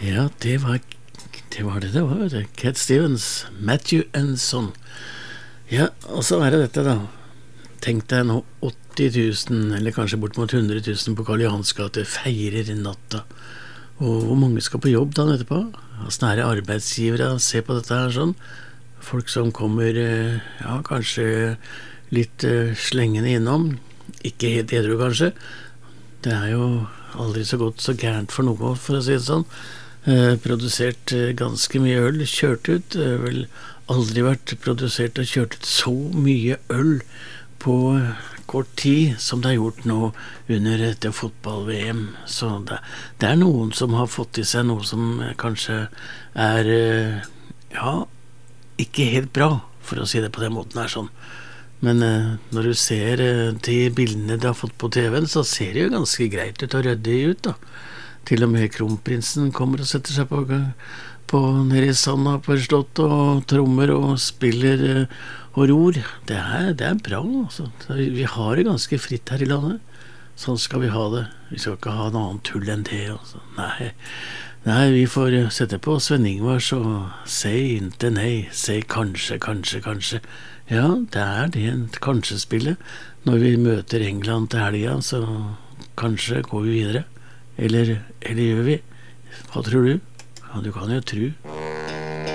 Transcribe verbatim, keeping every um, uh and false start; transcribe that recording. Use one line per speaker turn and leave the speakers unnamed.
Ja, det var det var det det var, vet du. Cat Stevens, Matthew and Son. Ja, og så er det dette da. Tenk deg nå åtti tusen, eller kanskje bort mot hundre tusen på Karl Johans gate feirer i natta. Og hvor mange skal på jobb da etterpå? Altså, nære arbeidsgivere, se på dette her sånn. Folk som kommer, ja, kanskje litt uh, slengende innom. Ikke helt edru, kanskje. Det er jo aldri så godt så gærent for noe, for å si det sånn. Eh, produsert eh, ganske mye øl, kjørt ut. Det har vel aldri vært produsert og kjørt ut så mye øl på kort tid som det har gjort nå under dette fotball-V M. Så det, det er noen som har fått i seg noe som kanskje er, eh, ja, ikke helt bra, for å si det på den måten her sånn. Men eh, når du ser eh, de bildene de har fått på T V-en, så ser det jo ganske greit ut og ryddig ut da. Til og med kronprinsen kommer og setter seg på, på nede i sanda på et slott og trommer og spiller eh, og ror. Det er, det er bra, altså. Vi har det ganske fritt her i landet. Sånn skal vi ha det. Vi skal ikke ha noe annet tull enn det, altså. Nei, nei, vi får sette på Sven Ingvars og si ikke nei, si kanskje, kanskje, kanskje. Ja, det er det et kanskje-spillet. Når vi møter England til helga, så kanskje går vi videre. Eller, eller gjør vi? Hva tror du? Ja, du kan jo tro.